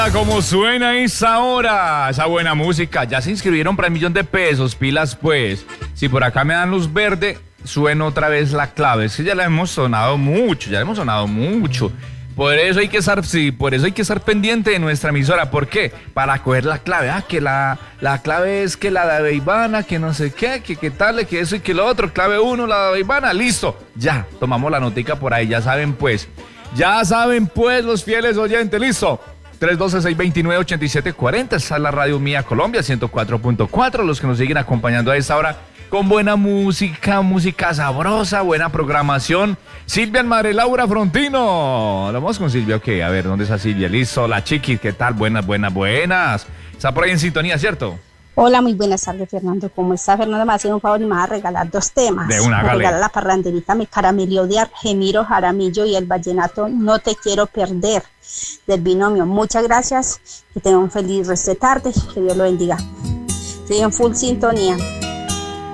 Como suena esa hora, esa buena música. Ya se inscribieron para $1.000.000, pilas pues. Si por acá me dan luz verde, suena otra vez la clave. Es que ya la hemos sonado mucho, Por eso hay que estar pendiente de nuestra emisora. ¿Por qué? Para coger la clave. Que la clave es que la de Ivana, que no sé qué, que tal, que eso y que lo otro. Clave 1, la de Ivana, listo. Ya, tomamos la notica por ahí, ya saben pues, los fieles oyentes, listo. 312-629-8740, esa es la radio mía Colombia, 104.4, los que nos siguen acompañando a esta hora con buena música sabrosa, buena programación. Silvia Madre Laura Frontino. Vamos con Silvia, ok, a ver, ¿dónde está Silvia? Listo, la chiqui, ¿qué tal? Buenas. Está por ahí en sintonía, ¿cierto? Hola, muy buenas tardes, Fernando. ¿Cómo está? Fernando, me hace un favor y me va a regalar 2 temas. De una, me regala la parranderita Mi Caramelió de Argemiro Jaramillo y el vallenato No Te Quiero Perder del binomio. Muchas gracias, que tengan un feliz resto de tarde, que Dios lo bendiga. Estoy en full sintonía.